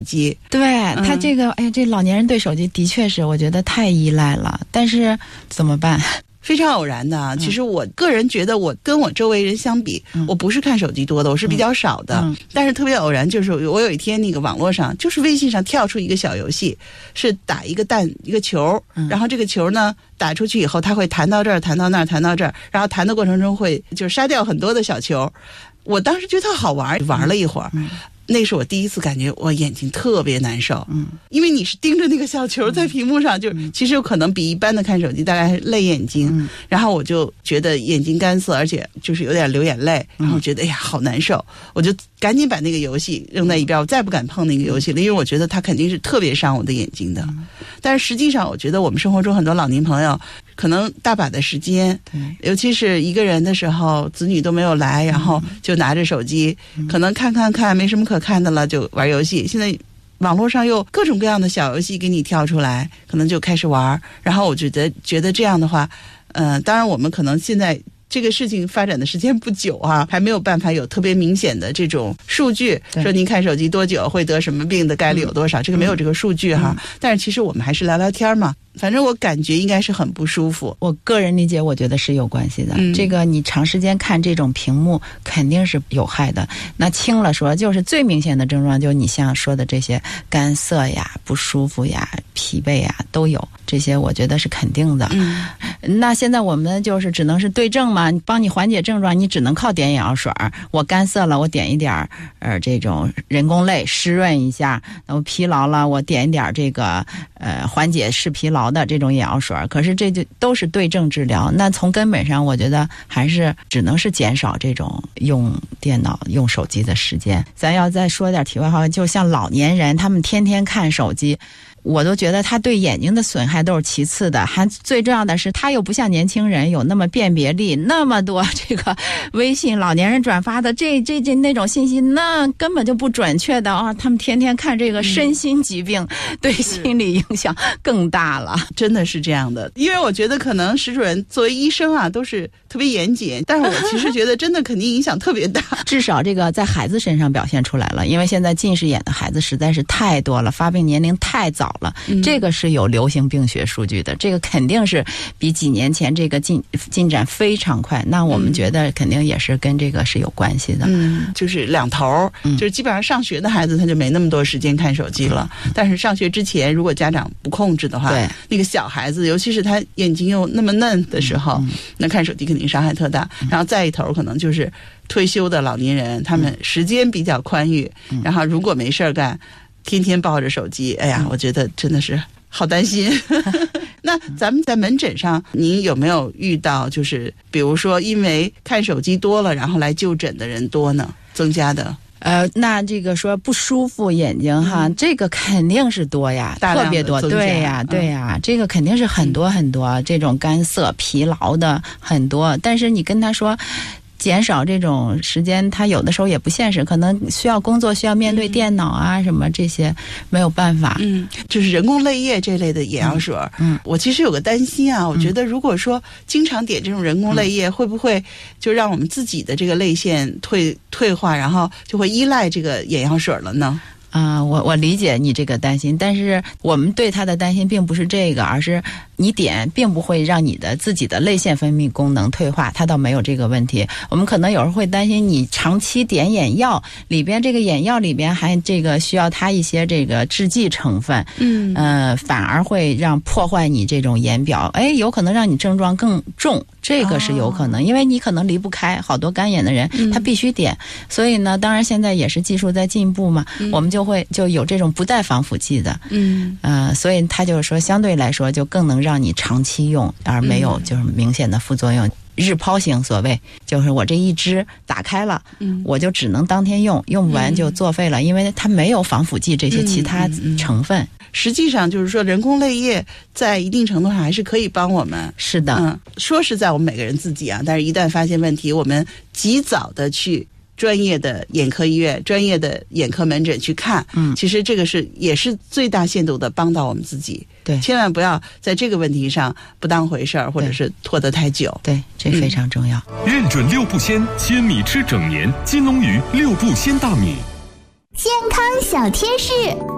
机。 对，他这个，这老年人对手机的确是，我觉得太依赖了。但是怎么办？ 非常偶然的，其实我个人觉得，我跟我周围人相比，我不是看手机多的，我是比较少的。但是特别偶然，就是我有一天那个网络上，就是微信上跳出一个小游戏，是打一个球，然后这个球呢打出去以后，它会弹到这儿，弹到那儿，弹到这儿，然后弹的过程中会就是杀掉很多的小球。我当时觉得特好玩，玩了一会儿。那是我第一次感觉我眼睛特别难受，因为你是盯着那个小球在屏幕上，就其实有可能比一般的看手机大概累眼睛，然后我就觉得眼睛干涩，而且就是有点流眼泪，然后觉得好难受，我就赶紧把那个游戏扔在一边，我再不敢碰那个游戏了，因为我觉得它肯定是特别伤我的眼睛的。但是实际上我觉得我们生活中很多老年朋友可能大把的时间，尤其是一个人的时候，子女都没有来，然后就拿着手机，可能看没什么可看的了，就玩游戏。现在网络上有各种各样的小游戏给你跳出来，可能就开始玩。然后我觉得这样的话，当然我们可能现在这个事情发展的时间不久啊，还没有办法有特别明显的这种数据，说您看手机多久会得什么病的概率有多少，这个没有这个数据哈。但是其实我们还是聊聊天嘛。反正我感觉应该是很不舒服。 我个人理解，我觉得是有关系的。这个你长时间看这种屏幕肯定是有害的。那轻了说，就是最明显的症状，就是你像说的这些干涩呀、不舒服呀、疲惫呀都有，这些我觉得是肯定的。那现在我们就是只能是对症嘛，帮你缓解症状，你只能靠点眼药水。我干涩了，我点一点这种人工泪湿润一下；我疲劳了，我点一点这个缓解视疲劳的这种眼药水。可是这就都是对症治疗，那从根本上我觉得还是只能是减少这种用电脑用手机的时间。咱要再说点题外话，就像老年人他们天天看手机，我都觉得他对眼睛的损害都是其次的，还最重要的是他又不像年轻人有那么辨别力，那么多这个微信老年人转发的这那种信息，那根本就不准确的啊！他们天天看这个身心疾病，对心理影响更大了， 真的是这样的。因为我觉得可能石主任作为医生啊，都是特别严谨，但是我其实觉得真的肯定影响特别大， 至少这个在孩子身上表现出来了，因为现在近视眼的孩子实在是太多了，发病年龄太早了，这个是有流行病学数据的，这个肯定是比几年前这个进展非常快。那我们觉得肯定也是跟这个是有关系的。 就是两头，就是基本上上学的孩子他就没那么多时间看手机了，但是上学之前如果家长不控制的话，那个小孩子尤其是他眼睛又那么嫩的时候，那看手机肯定伤害特大。然后再一头可能就是退休的老年人，他们时间比较宽裕，然后如果没事干，天天抱着手机，哎呀，我觉得真的是好担心。那咱们在门诊上，您有没有遇到就是比如说因为看手机多了然后来就诊的人多呢？增加的？ 那这个说不舒服眼睛哈，这个肯定是多呀，特别多，对呀，这个肯定是很多很多，这种干涩、疲劳的很多。但是你跟他说减少这种时间，他有的时候也不现实，可能需要工作，需要面对电脑啊什么这些，没有办法。 就是人工泪液这类的眼药水。我其实有个担心啊，我觉得如果说经常点这种人工泪液，会不会就让我们自己的这个泪腺退化，然后就会依赖这个眼药水了呢？ 我理解你这个担心，但是我们对他的担心并不是这个，而是你点并不会让你的自己的泪腺分泌功能退化，它倒没有这个问题。我们可能有时候会担心你长期点眼药里边，这个眼药里边还这个需要它一些这个制剂成分，反而会让破坏你这种眼表，有可能让你症状更重，这个是有可能，因为你可能离不开，好多干眼的人他必须点，所以呢，当然现在也是技术在进步嘛，我们就有这种不带防腐剂的，所以他就是说相对来说就更能让你长期用，而没有就是明显的副作用。日抛型所谓就是我这一支打开了，我就只能当天用，用不完就作废了，因为它没有防腐剂这些其他成分。 实际上就是说人工泪液在一定程度上还是可以帮我们。 是的， 说实在我们每个人自己啊，但是一旦发现问题，我们及早的去专业的眼科医院、专业的眼科门诊去看，其实这个也是最大限度的帮到我们自己。 对， 千万不要在这个问题上不当回事儿，或者是拖得太久。 对，这非常重要。 认准六步鲜，千米吃整年，金龙鱼六步鲜大米。 健康小贴士。